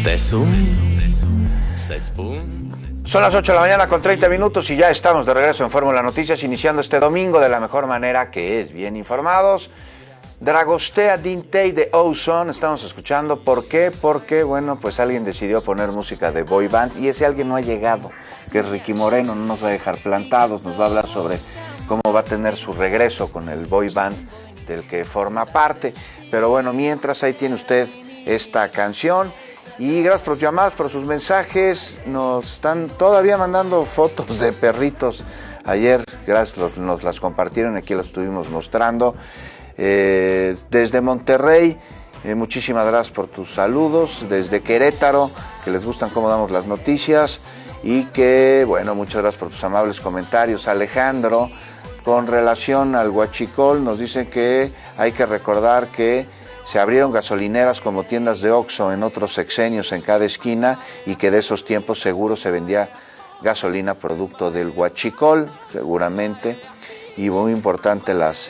Son las 8 de la mañana con 30 minutos y ya estamos de regreso en Fórmula Noticias, iniciando este domingo de la mejor manera, que es bien informados. Dragostea Dintei de Ozone, estamos escuchando. ¿Por qué? Porque, bueno, pues alguien decidió poner música de boy bands y ese alguien no ha llegado, que es Ricky Moreno. No nos va a dejar plantados, nos va a hablar sobre cómo va a tener su regreso con el boy band del que forma parte. Pero bueno, mientras, ahí tiene usted esta canción. Y gracias por sus llamadas, por sus mensajes. Nos están todavía mandando fotos de perritos. Ayer, gracias, nos las compartieron, aquí las estuvimos mostrando. Desde Monterrey, muchísimas gracias por tus saludos. Desde Querétaro, que les gustan cómo damos las noticias. Y que, bueno, muchas gracias por tus amables comentarios. Alejandro, con relación al huachicol, nos dice que hay que recordar que se abrieron gasolineras como tiendas de Oxxo en otros sexenios en cada esquina y que de esos tiempos seguro se vendía gasolina producto del huachicol, seguramente. Y muy importante las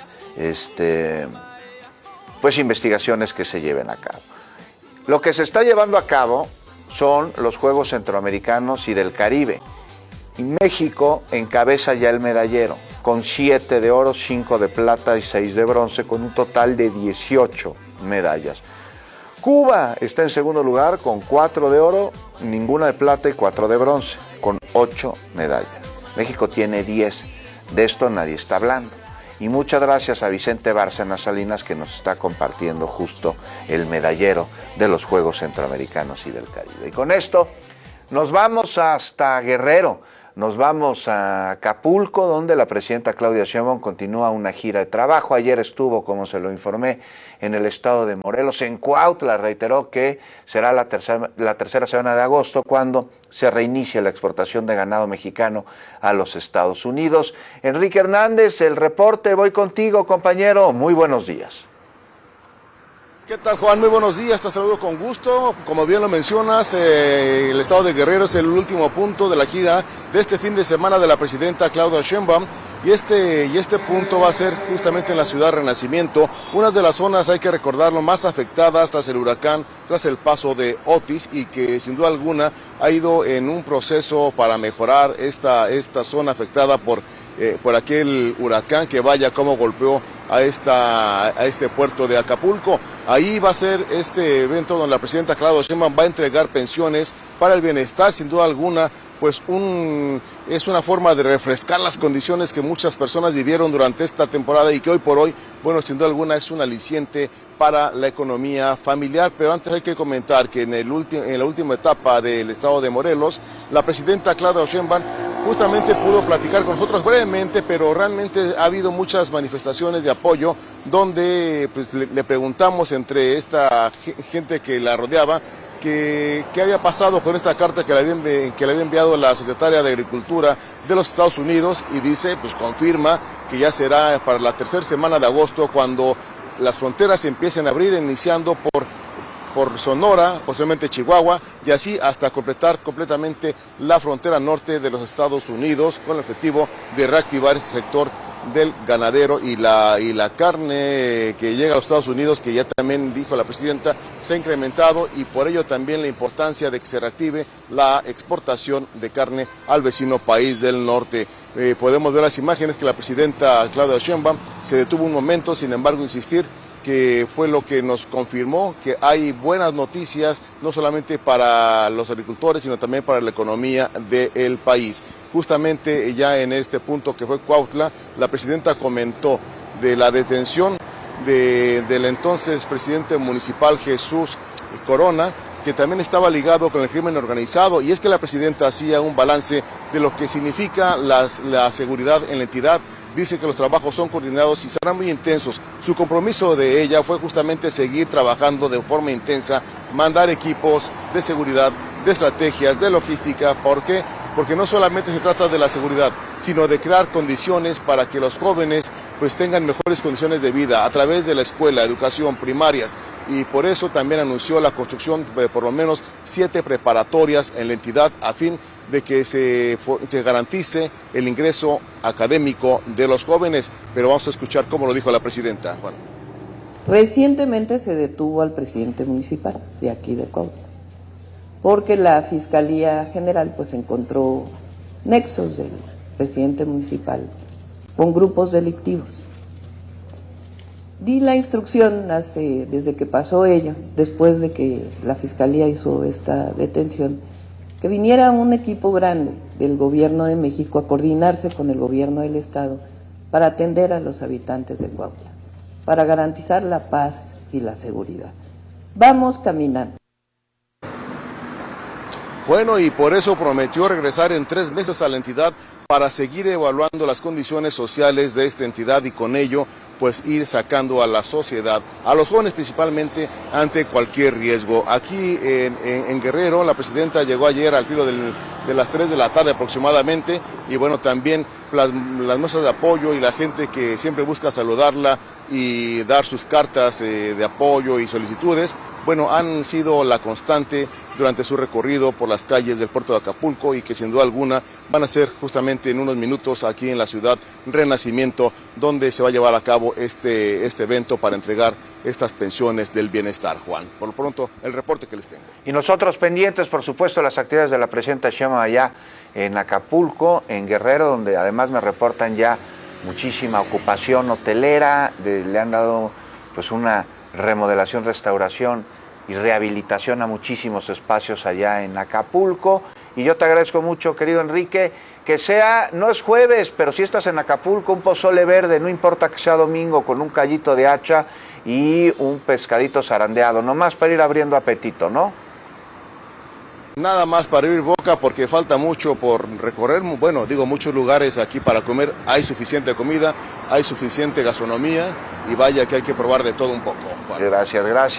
pues investigaciones que se lleven a cabo. Lo que se está llevando a cabo son los Juegos Centroamericanos y del Caribe. Y México encabeza ya el medallero, con 7 de oro, 5 de plata y 6 de bronce, con un total de 18 medallas. Cuba está en segundo lugar con 4 de oro, ninguna de plata y 4 de bronce, con 8 medallas. México tiene 10, de esto nadie está hablando. Y muchas gracias a Vicente Bárcena Salinas, que nos está compartiendo justo el medallero de los Juegos Centroamericanos y del Caribe. Y con esto nos vamos hasta Guerrero, nos vamos a Acapulco, donde la presidenta Claudia Sheinbaum continúa una gira de trabajo. Ayer estuvo, como se lo informé, en el estado de Morelos, en Cuautla. Reiteró que será la tercera semana de agosto cuando se reinicia la exportación de ganado mexicano a los Estados Unidos. Enrique Hernández, el reporte, voy contigo, compañero. Muy buenos días. ¿Qué tal, Juan? Muy buenos días, te saludo con gusto. Como bien lo mencionas, el estado de Guerrero es el último punto de la gira de este fin de semana de la presidenta Claudia Sheinbaum. Y este punto va a ser justamente en la ciudad Renacimiento, una de las zonas, hay que recordarlo, más afectadas tras el huracán, tras el paso de Otis, y que sin duda alguna ha ido en un proceso para mejorar esta zona afectada por aquel huracán, que vaya cómo golpeó a este puerto de Acapulco. Ahí va a ser este evento donde la presidenta Claudia Sheinbaum va a entregar pensiones para el bienestar, sin duda alguna, pues es una forma de refrescar las condiciones que muchas personas vivieron durante esta temporada y que hoy por hoy, bueno, sin duda alguna es un aliciente para la economía familiar. Pero antes hay que comentar que en la última etapa del estado de Morelos, la presidenta Claudia Sheinbaum justamente pudo platicar con nosotros brevemente, pero realmente ha habido muchas manifestaciones de apoyo donde pues, le preguntamos entre esta gente que la rodeaba qué había pasado con esta carta que le había enviado la secretaria de Agricultura de los Estados Unidos, y dice, pues confirma que ya será para la tercera semana de agosto cuando las fronteras se empiecen a abrir, iniciando por Sonora, posteriormente Chihuahua, y así hasta completar completamente la frontera norte de los Estados Unidos, con el objetivo de reactivar este sector del ganadero y la carne que llega a los Estados Unidos, que ya también dijo la presidenta, se ha incrementado, y por ello también la importancia de que se reactive la exportación de carne al vecino país del norte. Podemos ver las imágenes que la presidenta Claudia Sheinbaum se detuvo un momento, sin embargo insistir que fue lo que nos confirmó que hay buenas noticias, no solamente para los agricultores, sino también para la economía del país. Justamente ya en este punto que fue Cuautla, la presidenta comentó de la detención del entonces presidente municipal Jesús Corona, que también estaba ligado con el crimen organizado, y es que la presidenta hacía un balance de lo que significa la seguridad en la entidad. Dice que los trabajos son coordinados y serán muy intensos. Su compromiso de ella fue justamente seguir trabajando de forma intensa, mandar equipos de seguridad, de estrategias, de logística. ¿Por qué? Porque no solamente se trata de la seguridad, sino de crear condiciones para que los jóvenes pues tengan mejores condiciones de vida a través de la escuela, educación, primarias. Y por eso también anunció la construcción de por lo menos 7 preparatorias en la entidad, a fin de que se garantice el ingreso académico de los jóvenes. Pero vamos a escuchar cómo lo dijo la presidenta. Bueno. Recientemente se detuvo al presidente municipal de aquí de Cuautla. porque la Fiscalía General pues encontró nexos del presidente municipal con grupos delictivos. Di la instrucción desde que pasó ello, después de que la Fiscalía hizo esta detención, que viniera un equipo grande del Gobierno de México a coordinarse con el Gobierno del Estado para atender a los habitantes de Cuautla, para garantizar la paz y la seguridad. Vamos caminando. Bueno, y por eso prometió regresar en 3 meses a la entidad para seguir evaluando las condiciones sociales de esta entidad y con ello pues ir sacando a la sociedad, a los jóvenes principalmente, ante cualquier riesgo. Aquí en Guerrero, la presidenta llegó ayer al filo de las 3 de la tarde aproximadamente, y bueno, también las muestras de apoyo y la gente que siempre busca saludarla y dar sus cartas de apoyo y solicitudes, bueno, han sido la constante durante su recorrido por las calles del puerto de Acapulco, y que sin duda alguna van a ser justamente en unos minutos aquí en la ciudad Renacimiento, donde se va a llevar a cabo este evento para entregar estas pensiones del bienestar, Juan. Por lo pronto, el reporte que les tengo. Y nosotros pendientes, por supuesto, las actividades de la presidenta Sheinbaum allá en Acapulco, en Guerrero, donde además me reportan ya muchísima ocupación hotelera, le han dado pues una remodelación, restauración y rehabilitación a muchísimos espacios allá en Acapulco. Y yo te agradezco mucho, querido Enrique, que sea, no es jueves, pero si estás en Acapulco, un pozole verde, no importa que sea domingo, con un callito de hacha y un pescadito zarandeado, nomás para ir abriendo apetito, ¿no? Nada más para abrir boca, porque falta mucho por recorrer, bueno, digo, muchos lugares aquí para comer, hay suficiente comida, hay suficiente gastronomía, y vaya que hay que probar de todo un poco, Juan. Gracias, gracias.